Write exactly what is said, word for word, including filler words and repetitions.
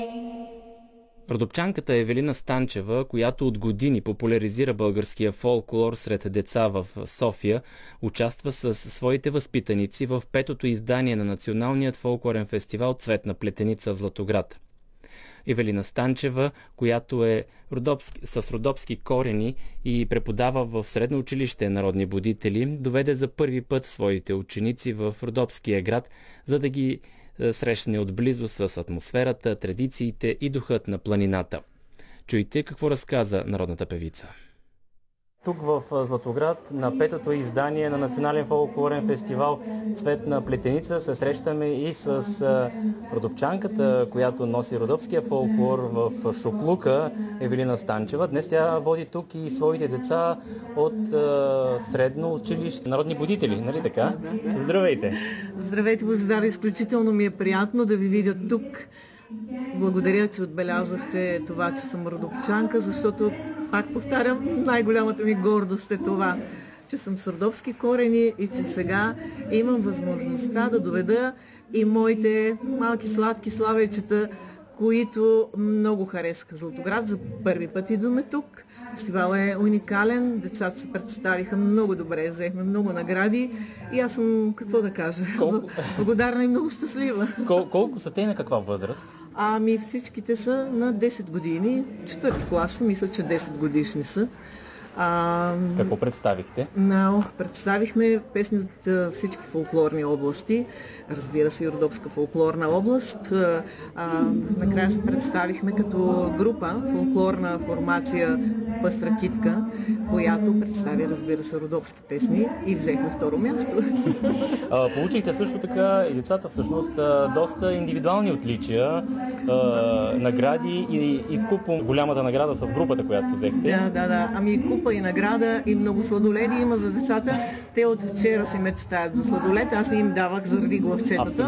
Родопчанката Евелина Станчева, която от години популяризира българския фолклор сред деца в София, участва с своите възпитаници в петото издание на Националният фолклорен фестивал "Цветна плетеница" в Златоград. Евелина Станчева, която е родопски, с родопски корени и преподава в Средно училище "Народни будители", доведе за първи път своите ученици в родопския град, за да ги срещне отблизо с атмосферата, традициите и духът на планината. Чуйте какво разказа народната певица. Тук в Златоград на петото издание на Национален фолклорен фестивал "Цветна плетеница" се срещаме и с родопчанката, която носи родопския фолклор в Шоплука, Евелина Станчева. Днес тя води тук и своите деца от Средно училище "Народни будители", нали така? Здравейте! Здравейте, Божидар! Изключително ми е приятно да ви видя тук. Благодаря, че отбелязахте това, че съм родопчанка, защото, пак повтарям, най-голямата ми гордост е това, че съм с родопски корени и че сега имам възможността да доведа и моите малки сладки славейчета, които много харесаха Златоград. За първи път идваме тук. Фестивалът е уникален, децата се представиха много добре, взехме много награди и аз съм, какво да кажа, колко... благодарна и много щастлива. Кол- колко са те и на каква възраст? Ами всичките са на десет години, четвърти клас, мисля, че десет годишни са. А, Какво представихте? No, представихме песни от всички фолклорни области, разбира се и Родопска фолклорна област. А, накрая се представихме като група, фолклорна формация "Пъстра китка", която представи, разбира се, родопски песни и взехме второ място. А, получихте също така и децата всъщност доста индивидуални отличия, а, награди и, и вкупом голямата награда с групата, която взехте. Да, да, да. Ами купа и награда и много сладоледи има за децата. Те от вчера си мечтаят за сладолед. Аз не им давах заради главчетата.